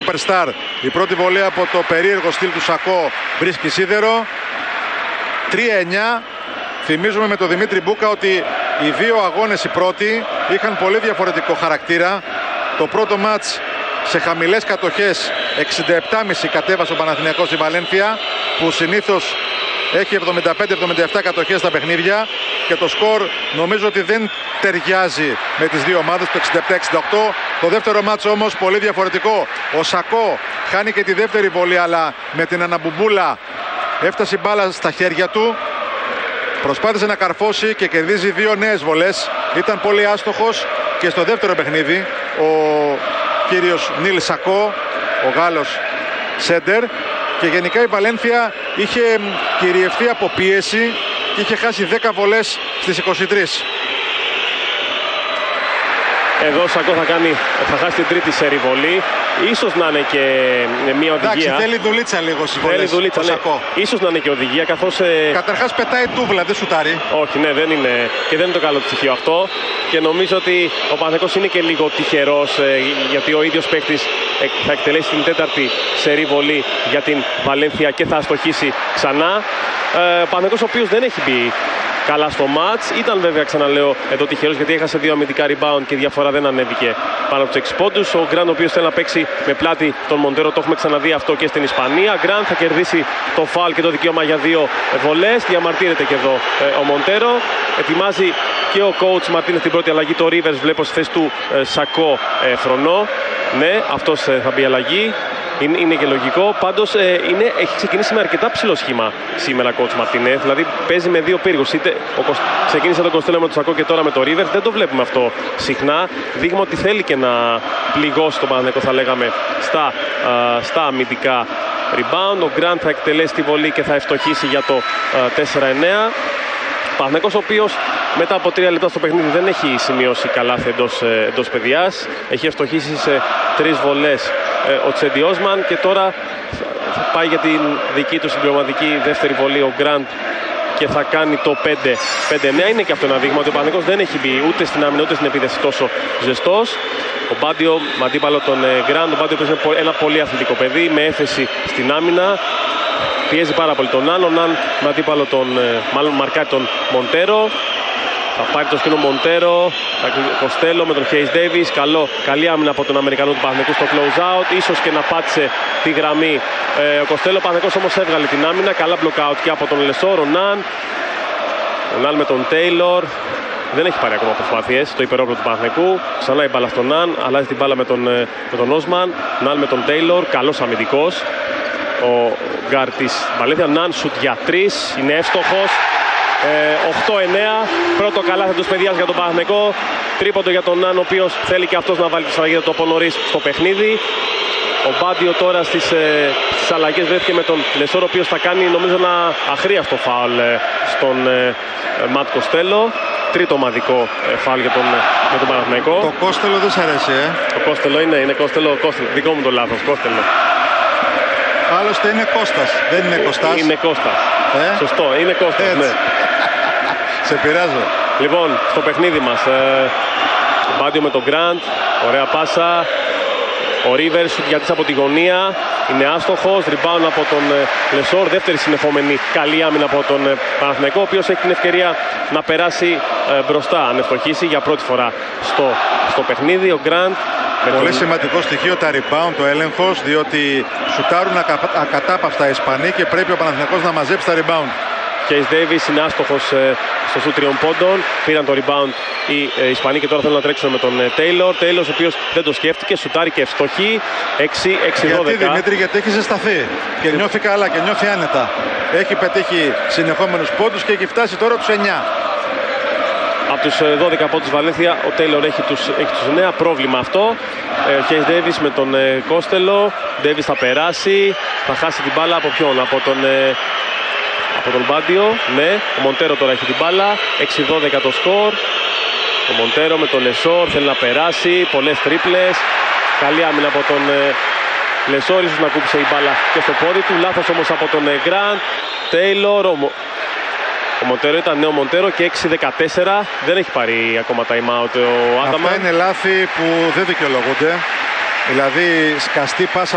Superstar. Η πρώτη βολή από το περίεργο στυλ του Σακώ βρίσκει σίδερο. 3-9. Θυμίζουμε με τον Δημήτρη Μπούκα ότι οι δύο αγώνες οι πρώτοι είχαν πολύ διαφορετικό χαρακτήρα. Το πρώτο μάτς σε χαμηλές κατοχές 67,5 κατέβασε ο Παναθηναϊκός στη Βαλένθια, που συνήθως έχει 75-77 κατοχές στα παιχνίδια, και το σκορ νομίζω ότι δεν ταιριάζει με τις δύο ομάδες, το 67-68. Το δεύτερο μάτς όμως πολύ διαφορετικό. Ο Σακώ χάνει και τη δεύτερη βολή, αλλά με την αναμπουμπούλα έφτασε η μπάλα στα χέρια του. Προσπάθησε να καρφώσει και κερδίζει δύο νέες βολές. Ήταν πολύ άστοχος και στο δεύτερο παιχνίδι ο κύριος Νίλ Σακώ, ο Γάλλος σέντερ. Και γενικά η Βαλένθια είχε κυριευθεί από πίεση και είχε χάσει 10 βολές στις 23. Εδώ ο Σακώ θα χάσει την τρίτη σερί βολή. Ίσως να είναι και μια οδηγία. Εντάξει, θέλει δουλίτσα λίγο στις βολές. Θέλει δουλίτσα, ναι. Ίσως να είναι και οδηγία, καθώς... Καταρχάς πετάει τούβλα, δεν σουτάρει. Όχι, ναι, δεν είναι. Και δεν είναι το καλό στοιχείο αυτό. Και νομίζω ότι ο Παναθηναϊκός είναι και λίγο τυχερός, γιατί ο ίδιος παίκτης θα εκτελέσει την τέταρτη σερί βολή για την Βαλένθια και θα αστοχίσει ξανά. Ο Παναθηναϊκός, ο οποίος δεν έχει μπει καλά στο μάτς. Ήταν βέβαια, ξαναλέω, εδώ τυχερός, γιατί έχασε δύο αμυντικά rebound και η διαφορά δεν ανέβηκε πάνω από τους 6 πόντους. Ο Γκραντ, ο οποίος θέλει να παίξει με πλάτη τον Μοντέρο, το έχουμε ξαναδεί αυτό και στην Ισπανία. Γκραντ θα κερδίσει το φάουλ και το δικαίωμα για δύο βολές. Διαμαρτύρεται και εδώ ο Μοντέρο. Ετοιμάζει και ο coach Μαρτίνες την πρώτη αλλαγή. Το Rivers βλέπω στη θέση του Σακώ Φρονό. Ναι, αυτός θα μπει αλλαγή. Είναι και λογικό. Πάντως έχει ξεκινήσει με αρκετά ψηλό σχήμα σήμερα coach Μαρτίνε. Δηλαδή παίζει με δύο πύργους. Ξεκίνησε τον Κοστέλο με τον Σακώ και τώρα με το Rivers. Δεν το βλέπουμε αυτό συχνά. Δείγμα ότι θέλει και να πληγώσει τον Παναθηναϊκό, θα λέγαμε, στα αμυντικά rebound. Ο Γκραντ θα εκτελέσει τη βολή και θα ευστοχίσει για το 4-9. Παναθηναϊκός, ο οποίος μετά από 3 λεπτά στο παιχνίδι δεν έχει σημειώσει καλάθι εντός παιδιάς. Έχει ευστοχίσει σε 3 βολές ο Τσέντι Όσμαν και τώρα θα πάει για την δική του συμπληρωματική δεύτερη βολή ο Γκραντ και θα κάνει το 5-9. Είναι και αυτό ένα δείγμα ότι ο Παναθηναϊκός δεν έχει μπει ούτε στην άμυνα ούτε στην επίθεση τόσο ζεστός. Ο Μπάντιο με αντίπαλο τον Γκραντ. Ο Μπάντιο είναι ένα πολύ αθλητικό παιδί με έφεση στην άμυνα. Πιέζει πάρα πολύ τον Ναν. Ο Ναν με αντίπαλο μάλλον μαρκάρει τον Μοντέρο. Θα πάρει το σκηνό Μοντέρο. Κοστέλο με τον Χέις Ντέιβις. Καλή άμυνα από τον Αμερικανό του Παναθηναϊκού στο close out. Ίσως και να πάτησε τη γραμμή ο Κοστέλο. Ο Παναθηναϊκός όμως έβγαλε την άμυνα. Καλά block out και από τον Λεσόρ. Ο Ναν με τον Τέιλορ. Δεν έχει πάρει ακόμα προσπάθειες το υπερόπλο του Παναθηναϊκού. Ξανά η μπάλα στον Ναν. Αλλάζει την μπάλα με τον Όσμαν. Ναν με τον Τέιλορ. Καλός αμυντικός. Ο γκάρ της Βαλένθια. Ναν σουτ για 3. Είναι εύστοχος. 8-9. Πρώτο καλάθι εντός παιδιάς για τον Παναθηναϊκό. Τρίποντο για τον Ναν, ο οποίος θέλει και αυτός να βάλει τη σφραγίδα του από νωρίς στο παιχνίδι. Ο Μπάντιο τώρα στις αλλαγές βρέθηκε με τον Λεσόρ, ο οποίος θα κάνει νομίζω ένα αχρίαστο φάουλ στον Ματ Κοστέλο. Τρίτο ομαδικό φάουλ για τον Παναθηναϊκό. Το Κόστελο δεν σ' αρέσει, Το Κόστελο είναι Κόστελο. Δικό μου το λάθος. Κόστελο. Άλλωστε είναι Κώστας, δεν είναι Κωστάς. Είναι Κώστας. Σωστό, είναι Κώστας. Ναι. Σε πειράζω. Λοιπόν, στο παιχνίδι μας, Μπάντιο με τον Γκραντ, ωραία πάσα. Ο Rivers γιατί από τη γωνία είναι άστοχος. Rebound από τον Λεσόρ. Δεύτερη συνεχόμενη καλή άμυνα από τον Παναθηναϊκό, ο οποίος έχει την ευκαιρία να περάσει μπροστά αν ευστοχίσει για πρώτη φορά στο παιχνίδι. Ο Γκραντ. Πολύ σημαντικό στοιχείο τα rebound, το έλεγχος, διότι σουτάρουν ακατάπαυστα οι Ισπανοί και πρέπει ο Παναθηναϊκός να μαζέψει τα rebound. Χέις Ντέιβις είναι άστοχος στο σουτ 3 πόντων. Πήραν το rebound οι Ισπανοί και τώρα θέλουν να τρέξουν με τον Τέιλορ. Τέιλορ, ο οποίος δεν το σκέφτηκε, σουτάρει και ευστοχή. 6-12. Γιατί Δημήτρη, γιατί έχει ζεσταθεί και νιώθει καλά και νιώθει άνετα. Έχει πετύχει συνεχόμενους πόντους και έχει φτάσει τώρα τους 9. Από τους 12 πόντους Βαλένθια, ο Τέιλορ έχει τους 9. Πρόβλημα αυτό. Ο Χέις Ντέιβις με τον Κόστελο. Ντέιβις θα περάσει. Θα χάσει την μπάλα από ποιον? Από τον Μπάντιο. Ναι, ο Μοντέρο τώρα έχει την μπάλα. 6-12 το σκορ. Ο Μοντέρο με τον Λεσόρ θέλει να περάσει. Πολλές τρίπλες. Καλή άμυνα από τον Λεσόρ. Ίσως να κούμπησε η μπάλα και στο πόδι του. Λάθος όμως από τον Γκραντ. Τέιλορ. Ο Μοντέρο ήταν νέο Μοντέρο και 6-14. Δεν έχει πάρει ακόμα time out ο Άνταμαν. Αυτά είναι λάθη που δεν δικαιολογούνται. Δηλαδή σκαστή πάσα